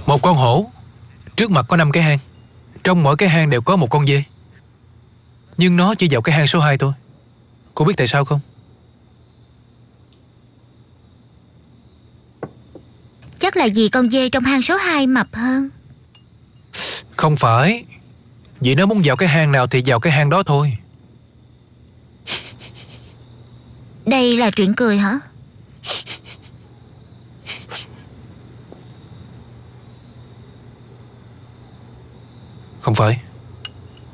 Một con hổ, trước mặt có 5 cái hang. Trong mỗi cái hang đều có một con dê, nhưng nó chỉ vào cái hang số 2 thôi. Cô biết tại sao không? Chắc là vì con dê trong hang số 2 mập hơn. Không phải. Vì nó muốn vào cái hang nào thì vào cái hang đó thôi. Đây là chuyện cười hả? Không phải.